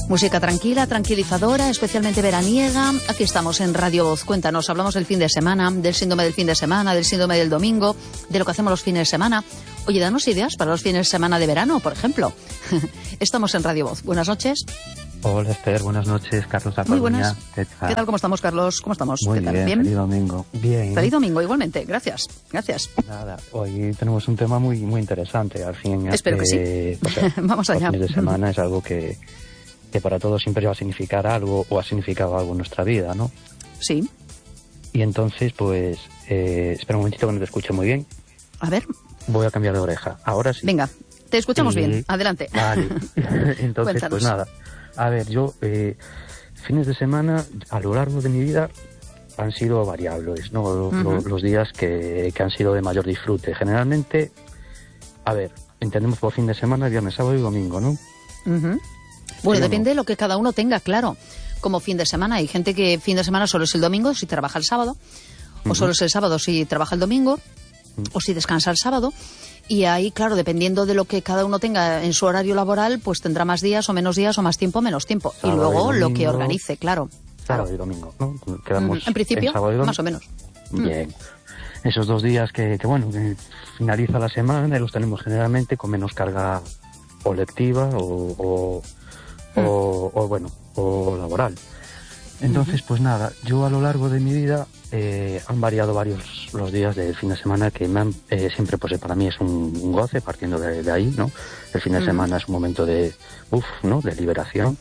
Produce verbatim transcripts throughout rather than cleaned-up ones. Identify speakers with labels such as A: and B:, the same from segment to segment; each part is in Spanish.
A: Música tranquila, tranquilizadora, especialmente veraniega. Aquí estamos en Radio Voz. Cuéntanos, hablamos del fin de semana, del síndrome del fin de semana, del síndrome del domingo, de lo que hacemos los fines de semana. Oye, danos ideas para los fines de semana de verano, por ejemplo. Estamos en Radio Voz. Buenas noches.
B: Hola, Esther. Buenas noches. Carlos Acoruña.
A: Muy buenas.
B: ¿Qué tal?
A: ¿Qué tal? ¿Cómo estamos, Carlos? ¿Cómo estamos?
B: Muy
A: ¿Qué tal?
B: bien,
A: ¿Bien?
B: feliz domingo. Bien.
A: Feliz domingo, igualmente. Gracias. Gracias.
B: Nada, hoy tenemos un tema muy muy interesante. Al fin,
A: Espero
B: eh,
A: que sí.
B: O sea,
A: Vamos allá.
B: Los fines de semana es algo que, que para todos siempre va a significar algo o ha significado algo en nuestra vida, ¿no?
A: Sí.
B: Y entonces, pues, eh, espera un momentito que no te escuche muy bien.
A: A ver.
B: Voy a cambiar de oreja. Ahora sí.
A: Venga, te escuchamos
B: Y-
A: bien. Adelante.
B: Vale. Entonces,
A: Cuéntanos.
B: pues nada. A ver, yo, eh, fines de semana, a lo largo de mi vida, han sido variables, ¿no? Lo- lo-
A: Ujú.
B: Los días que, que han sido de mayor disfrute. Generalmente, a ver, entendemos por fin de semana viernes, sábado y domingo, ¿no?
A: Ujú. Bueno,
B: ¿Sí o
A: depende
B: no?
A: de lo que cada uno tenga, claro. Como fin de semana. Hay gente que fin de semana solo es el domingo si trabaja el sábado. O
B: Ujú.
A: solo es el sábado si trabaja el domingo. O si descansa el sábado. Y ahí, claro, dependiendo de lo que cada uno tenga en su horario laboral, pues tendrá más días o menos días o más tiempo o menos tiempo.
B: Sábado
A: y luego
B: y
A: lo que
B: domingo.
A: organice, claro.
B: Sábado y domingo, ¿no? Quedamos
A: Ujú. En principio,
B: sábado y domingo.
A: más o menos.
B: Bien. Esos dos días que, que, bueno, que finaliza la semana y los tenemos generalmente con menos carga o lectiva o, o, o, o, bueno, o laboral. Entonces, pues nada, yo a lo largo de mi vida eh, han variado varios los días del fin de semana que me han, eh, siempre, pues para mí es un, un goce, partiendo de, de ahí, ¿no? El fin de
A: Ujú.
B: semana es un momento de, uff, ¿no? De liberación.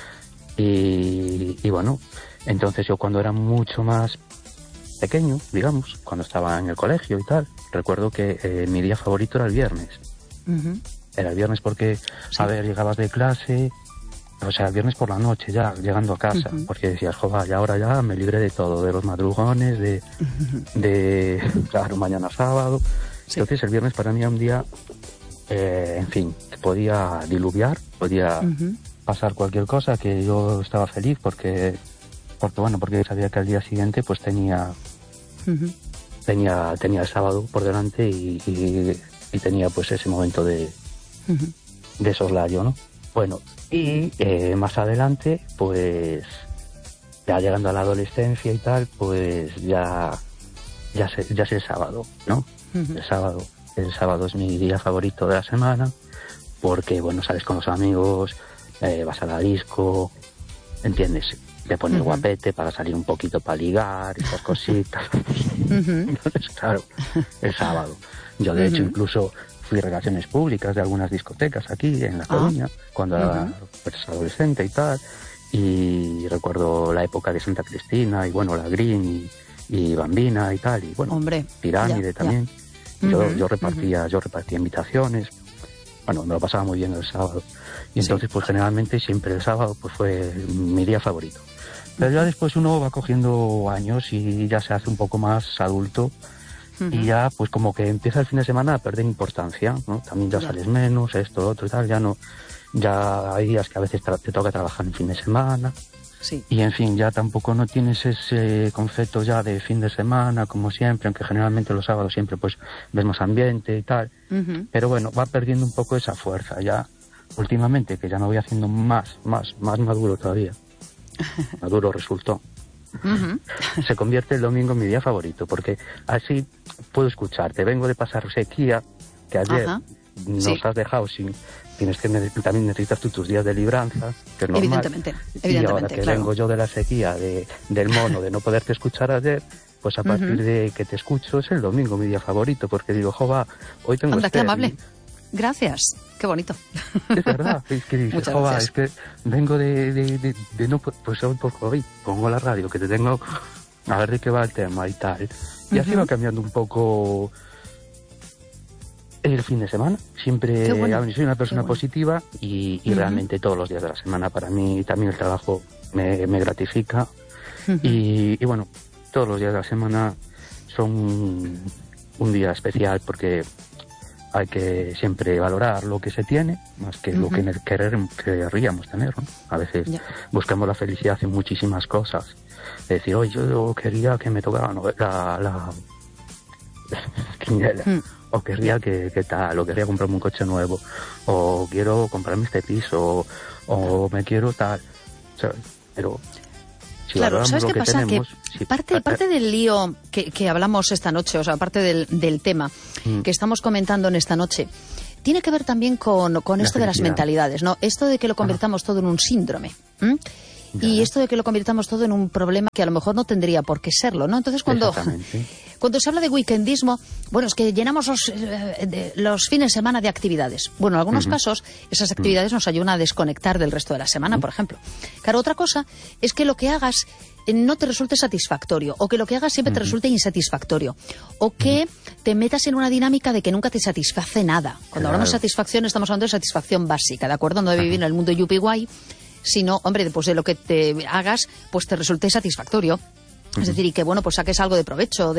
B: Y, y bueno, entonces yo cuando era mucho más pequeño, digamos, cuando estaba en el colegio y tal, recuerdo que eh, mi día favorito era el viernes.
A: Ujú.
B: Era el viernes porque, a ver, llegabas de clase, o sea, el viernes por la noche ya, llegando a casa,
A: Ujú.
B: porque decías, joder, ya ahora ya me libré de todo, de los madrugones, de, de claro, mañana sábado.
A: Sí.
B: Entonces el viernes para mí era un día, eh, en fin, que podía diluviar, podía
A: Ujú.
B: pasar cualquier cosa, que yo estaba feliz porque, porque bueno, porque sabía que al día siguiente pues tenía,
A: Ujú.
B: tenía, tenía el sábado por delante y, y, y tenía pues ese momento de,
A: Ujú.
B: de soslayo, ¿no? Bueno, y eh, más adelante, pues ya llegando a la adolescencia y tal, pues ya ya sé, ya es el sábado, ¿no?
A: Ujú.
B: El sábado, el sábado es mi día favorito de la semana, porque bueno, sales con los amigos, eh, vas a la disco, ¿entiendes? Te pones
A: Ujú.
B: guapete para salir un poquito para ligar y esas cositas.
A: Ujú.
B: Entonces, claro, el sábado. Yo de hecho
A: Ujú.
B: incluso fui relaciones públicas de algunas discotecas aquí en La
A: Ah.
B: Coruña, cuando era
A: Ujú.
B: pues, adolescente y tal, y recuerdo la época de Santa Cristina y bueno, la Green y, y Bambina y tal, y bueno,
A: Hombre,
B: Pirámide
A: ya, ya.
B: también. Yo,
A: Ujú,
B: yo repartía, yo repartía invitaciones, bueno, me lo pasaba muy bien el sábado. Y entonces, pues generalmente siempre el sábado pues fue mi día favorito. Pero ya después uno va cogiendo años y ya se hace un poco más adulto.
A: Ujú.
B: Y ya, pues como que empieza el fin de semana a perder importancia, ¿no? También ya,
A: Ya.
B: sales menos, esto, lo otro y tal, ya no, ya hay días que a veces tra- te toca trabajar en fin de semana.
A: Sí.
B: Y en fin, ya tampoco no tienes ese concepto ya de fin de semana, como siempre, aunque generalmente los sábados siempre pues ves más ambiente y tal.
A: Ujú.
B: Pero bueno, va perdiendo un poco esa fuerza ya, últimamente, que ya me voy haciendo más, más, más maduro todavía. Maduro resultó.
A: Ujú.
B: Se convierte el domingo en mi día favorito, porque así puedo escucharte. Vengo de pasar sequía, que ayer
A: Ajá.
B: nos
A: Sí.
B: has dejado sin... Tienes que ne- también necesitas tú tus días de libranza, que es normal.
A: Evidentemente,
B: Y ahora
A: evidentemente,
B: que
A: claro.
B: vengo yo de la sequía, de, del mono, de no poderte escuchar ayer, pues a partir
A: Ujú.
B: de que te escucho es el domingo mi día favorito, porque digo, jova, hoy tengo
A: Anda, qué
B: Esther,
A: amable. Gracias. Qué bonito.
B: y es verdad, es que dices,
A: Muchas
B: jova,
A: gracias.
B: es que vengo de, de, de, de no, po- pues hoy por hoy pongo la radio, que te tengo a ver de qué va el tema y tal. Y así
A: Ujú.
B: va cambiando un poco el fin de semana. Siempre
A: Qué bueno,
B: a mí soy una persona
A: qué bueno.
B: positiva y, y
A: Ujú.
B: realmente todos los días de la semana para mí también el trabajo me, me gratifica.
A: Ujú.
B: Y, y bueno, todos los días de la semana son un, un día especial porque hay que siempre valorar lo que se tiene más que lo
A: Ujú.
B: que ne- querer, querríamos tener, ¿no? A veces
A: Ya.
B: buscamos la felicidad en muchísimas cosas. Es decir, oye, yo quería que me tocara no, la, la quiniela.
A: Mm.
B: o querría que, que tal, o querría comprarme un coche nuevo, o quiero comprarme este piso, o, o me quiero tal, ¿sabes? Pero si
A: claro, ¿sabes qué
B: que
A: pasa?
B: tenemos,
A: que
B: si,
A: parte, parte del lío que, que hablamos esta noche, o sea, parte del, del tema mm. que estamos comentando en esta noche, tiene que ver también con, con esto de las mentalidades, ¿no? Esto de que lo convirtamos Ajá. todo en un síndrome. ¿m? Y esto de que lo convirtamos todo en un problema que a lo mejor no tendría por qué serlo, ¿no? Entonces, cuando, cuando se habla de weekendismo, bueno, es que llenamos los, eh, de, los fines de semana de actividades. Bueno, en algunos uh-huh. casos, esas actividades uh-huh. nos ayudan a desconectar del resto de la semana, uh-huh. por ejemplo. Claro, otra cosa es que lo que hagas no te resulte satisfactorio, o que lo que hagas siempre uh-huh. te resulte insatisfactorio, o que uh-huh. te metas en una dinámica de que nunca te satisface nada. Cuando claro. hablamos de satisfacción, estamos hablando de satisfacción básica, ¿de acuerdo? No de vivir uh-huh. en el mundo yuppie guay, sino, hombre, después de lo que te hagas, pues te resulte satisfactorio. Uh-huh. Es decir, y que, bueno, pues saques algo de provecho. De